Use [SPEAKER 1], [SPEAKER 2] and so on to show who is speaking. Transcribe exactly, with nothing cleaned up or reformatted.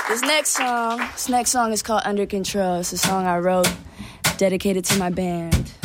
[SPEAKER 1] This next song, this next song is called Under Control. It's a song I wrote, dedicated to my band.